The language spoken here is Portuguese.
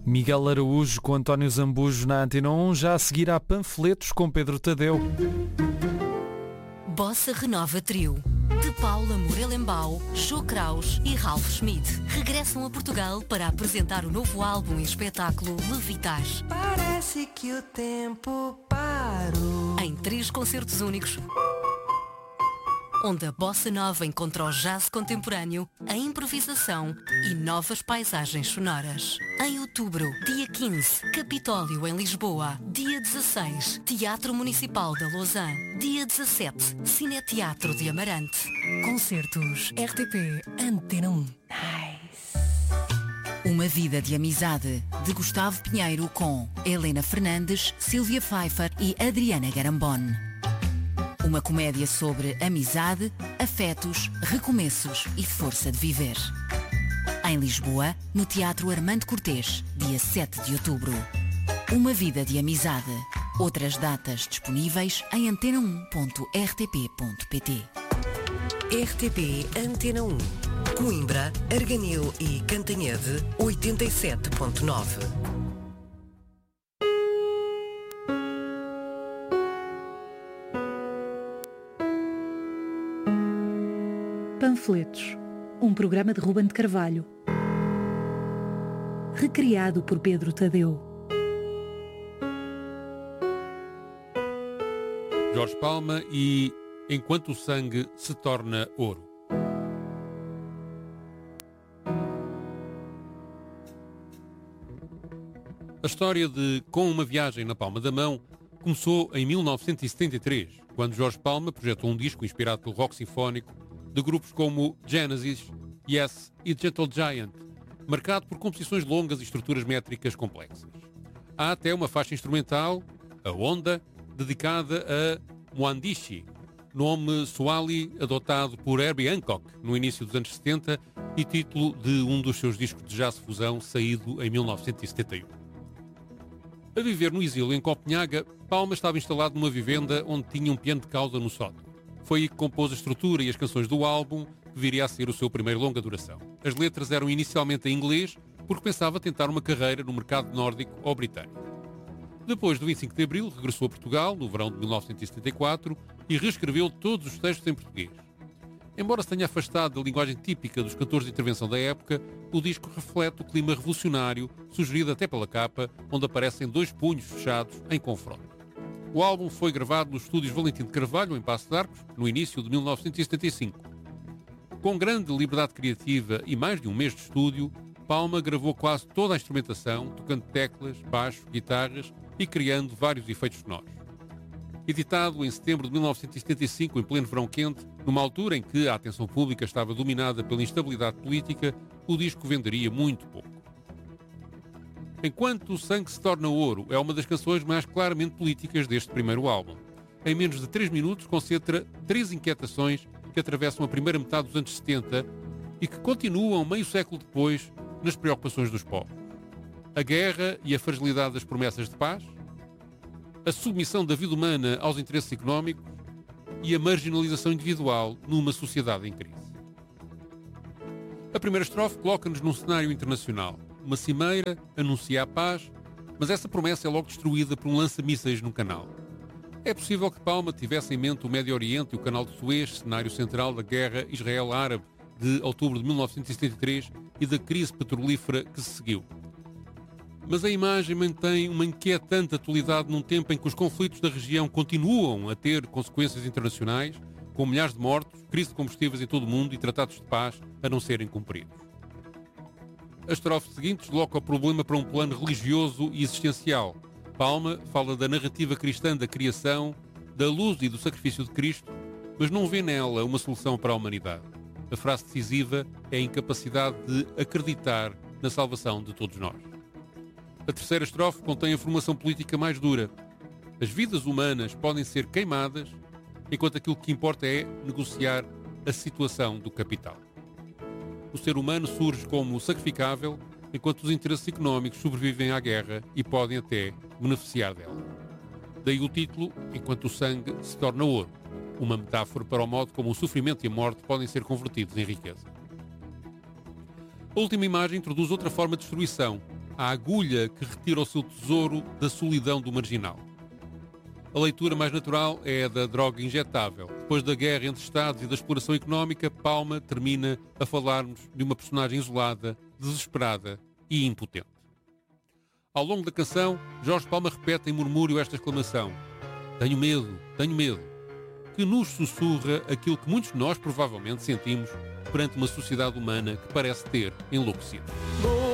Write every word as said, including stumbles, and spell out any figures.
Miguel Araújo com António Zambujo na Antena um, já a seguir há panfletos com Pedro Tadeu. Bossa Renova Trio, de Paula Morelembau, Jô Kraus e Ralph Schmidt, regressam a Portugal para apresentar o novo álbum e espetáculo Levitar. Parece que o tempo parou. Em três concertos únicos, onde a bossa nova encontra o jazz contemporâneo, a improvisação e novas paisagens sonoras. Em outubro, dia quinze, Capitólio em Lisboa. Dia dezasseis, Teatro Municipal da Lausanne. Dia dezassete, Cineteatro de Amarante. Concertos R T P Antena um. Nice. Uma vida de amizade, de Gustavo Pinheiro com Helena Fernandes, Sílvia Pfeiffer e Adriana Garambon. Uma comédia sobre amizade, afetos, recomeços e força de viver. Em Lisboa, no Teatro Armando Cortês, dia sete de outubro. Uma vida de amizade. Outras datas disponíveis em antena um ponto r t p ponto p t. R T P Antena um. Coimbra, Arganil e Cantanhede, oitenta e sete ponto nove. Panfletos, um programa de Ruben de Carvalho, recriado por Pedro Tadeu. Jorge Palma e Enquanto o Sangue se Torna Ouro. A história de Com uma Viagem na Palma da Mão começou em mil novecentos e setenta e três, quando Jorge Palma projetou um disco inspirado pelo rock sinfónico de grupos como Genesis, Yes e Gentle Giant, marcado por composições longas e estruturas métricas complexas. Há até uma faixa instrumental, a Onda, dedicada a Mwandishi, nome Swahili adotado por Herbie Hancock no início dos anos setenta e título de um dos seus discos de jazz fusão saído em mil novecentos e setenta e um. A viver no exílio em Copenhaga, Palma estava instalado numa vivenda onde tinha um piano de cauda no sótão. Foi aí que compôs a estrutura e as canções do álbum, que viria a ser o seu primeiro longa duração. As letras eram inicialmente em inglês, porque pensava tentar uma carreira no mercado nórdico ou britânico. Depois do vinte e cinco de Abril, regressou a Portugal, no verão de mil novecentos e setenta e quatro, e reescreveu todos os textos em português. Embora se tenha afastado da linguagem típica dos cantores de intervenção da época, o disco reflete o clima revolucionário, sugerido até pela capa, onde aparecem dois punhos fechados em confronto. O álbum foi gravado nos estúdios Valentim de Carvalho, em Paços de Arcos, no início de mil novecentos e setenta e cinco. Com grande liberdade criativa e mais de um mês de estúdio, Palma gravou quase toda a instrumentação, tocando teclas, baixo, guitarras e criando vários efeitos sonoros. Editado em setembro de mil novecentos e setenta e cinco, em pleno verão quente, numa altura em que a atenção pública estava dominada pela instabilidade política, o disco venderia muito pouco. Enquanto o Sangue se Torna Ouro é uma das canções mais claramente políticas deste primeiro álbum. Em menos de três minutos concentra três inquietações que atravessam a primeira metade dos anos setenta e que continuam meio século depois nas preocupações dos povos. A guerra e a fragilidade das promessas de paz, a submissão da vida humana aos interesses económicos e a marginalização individual numa sociedade em crise. A primeira estrofe coloca-nos num cenário internacional. Uma cimeira anuncia a paz, mas essa promessa é logo destruída por um lança-mísseis no canal. É possível que Palma tivesse em mente o Médio Oriente e o Canal de Suez, cenário central da guerra Israel-Árabe de outubro de mil novecentos e setenta e três e da crise petrolífera que se seguiu. Mas a imagem mantém uma inquietante atualidade num tempo em que os conflitos da região continuam a ter consequências internacionais, com milhares de mortos, crise de combustíveis em todo o mundo e tratados de paz a não serem cumpridos. A estrofe seguinte desloca o problema para um plano religioso e existencial. Palma fala da narrativa cristã da criação, da luz e do sacrifício de Cristo, mas não vê nela uma solução para a humanidade. A frase decisiva é a incapacidade de acreditar na salvação de todos nós. A terceira estrofe contém a formação política mais dura. As vidas humanas podem ser queimadas, enquanto aquilo que importa é negociar a situação do capital. O ser humano surge como sacrificável, enquanto os interesses económicos sobrevivem à guerra e podem até beneficiar dela. Daí o título, Enquanto o Sangue se Torna Ouro, uma metáfora para o modo como o sofrimento e a morte podem ser convertidos em riqueza. A última imagem introduz outra forma de destruição, a agulha que retira o seu tesouro da solidão do marginal. A leitura mais natural é a da droga injetável. Depois da guerra entre Estados e da exploração económica, Palma termina a falar-nos de uma personagem isolada, desesperada e impotente. Ao longo da canção, Jorge Palma repete em murmúrio esta exclamação: "Tenho medo, tenho medo", que nos sussurra aquilo que muitos de nós provavelmente sentimos perante uma sociedade humana que parece ter enlouquecido.